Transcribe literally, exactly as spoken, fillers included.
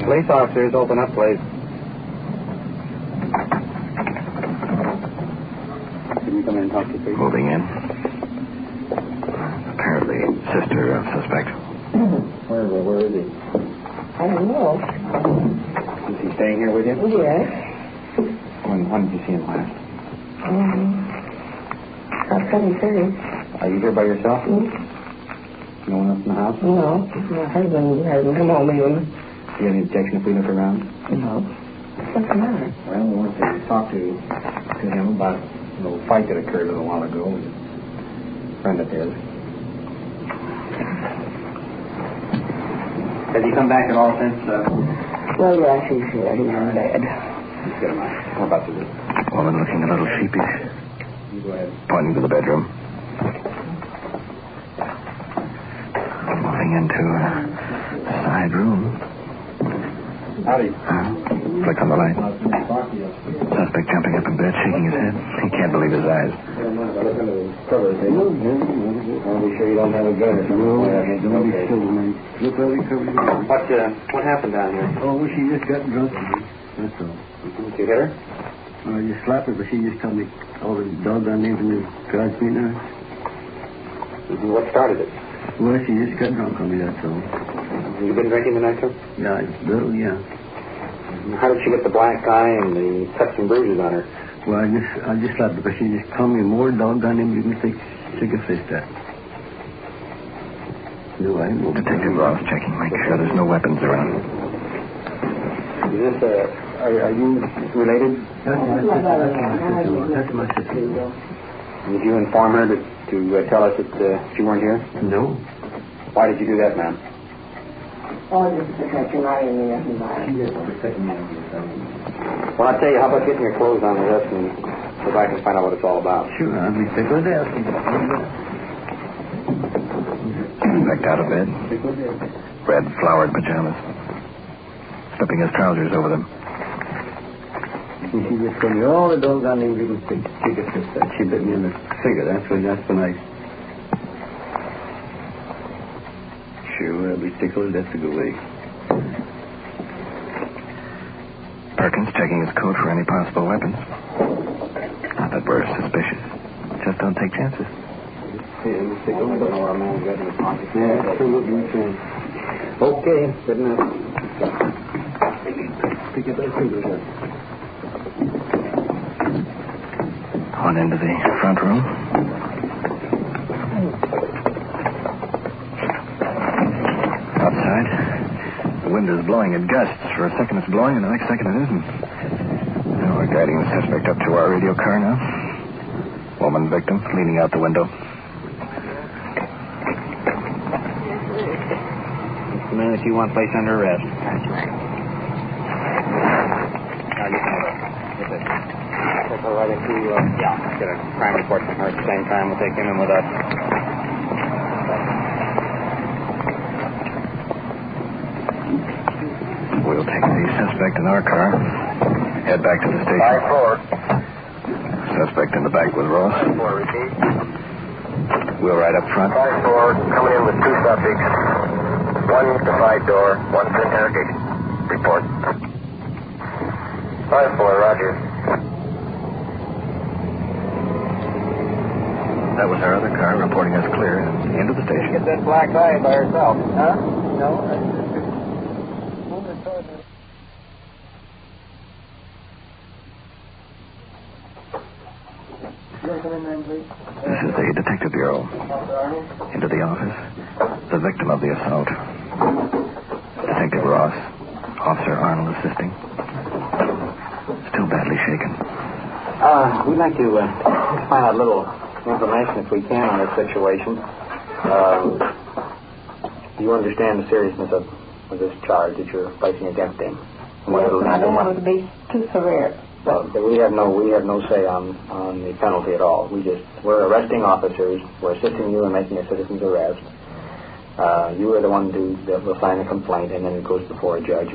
Police officers, open up, please. Can you come in and talk to you, please? Moving in. Apparently, sister of suspect. Where, where, where is he? I don't know. Is he staying here with you? Yes. When, when did you see him last? Um, about seven thirty. Are you here by yourself? Mm-hmm. No one else in the house? No. My husband hasn't come home even. Do you have any objection if we look around? No. What's the matter? Well, we want to talk to, to him about a little fight that occurred a little while ago with a friend of his. Has he come back at all since? Uh... Well, yes, he's here. He's in bed. Let's get him out. How about this? Woman looking a little sheepish. You go ahead. Pointing to the bedroom. Moving into a side room. Howdy. Uh, flick on the light. Suspect jumping up in bed, shaking his head. He can't believe his eyes. I'll be sure you don't have a gun or something. Don't be silly, man. Look how we covered it up. What, uh, what happened down here? Oh, she just got drunk. That's all. Did you hit her? I just slapped her, but she just told me all the doggone names in the garage me now. What started it? Well, she just got drunk on me, that's all. You been drinking tonight, sir? Yeah, a little, yeah. How did she get the black eye and the cuts and bruises on her? Well, I just I just slapped her, but she just called me more doggone names you can stick, stick a fist at. No, I ain't no Detective Ross checking, making sure there's no weapons around. Is this, uh, are, are you related? That's my sister. That's my sister. Did you inform her to, to uh, tell us that uh, she weren't here? No. Why did you do that, ma'am? Oh, just to protect your eye and nothing by it. Well, I tell you, how about getting your clothes on with us and go back and find out what it's all about? Sure, I'll be tickled to death. Suspect out of bed. Red flowered pajamas. Slipping his trousers over them. And she just told me all the doggone names you can stick, stick a fist at. She bit me in the finger. That's when, that's when I... Sure, I'll be tickled to death to go away. Perkins checking his coat for any possible weapons. Not that we're suspicious. Just don't take chances. Yeah, we stick over don't know what a man's got in his pocket. Yeah, absolutely. Okay, good enough. Pick up that finger there. On into the front room. Outside, the wind is blowing in gusts. For a second it's blowing, and the next second it isn't. Now we're guiding the suspect up to our radio car now. Woman victim leaning out the window. It's the man that you want placed under arrest. That's right. Now, you know that. Get this. Take her right into, uh, yeah, get a crime report from her at the same time. We'll take him in with us. We'll take the suspect in our car. Head back to the station. five four. Suspect in the back with Ross. four, repeat. We'll ride up front. five four, coming in with two subjects. One at the side door, one for interrogation. Report. five four, roger. That was our other car reporting us clear into the station. Get that black eye by herself. Huh? No, that's... This is the Detective Bureau. Into the office. The victim of the assault. Detective Ross. Officer Arnold assisting. Still badly shaken. Uh, we'd like to uh, find out a little information, if we can, on this situation. Uh, do you understand the seriousness of, of this charge that you're placing against him? Yes, I don't want it to be too severe. Well, we have no we have no say on, on the penalty at all. We just we're arresting officers. We're assisting you in making a citizen's arrest. Uh, you are the one to, that will sign a complaint, and then it goes before a judge.